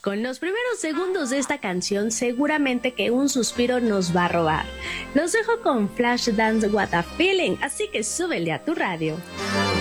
Con los primeros segundos de esta canción, seguramente que un suspiro nos va a robar. Los dejo con Flashdance What a Feeling, así que súbele a tu radio.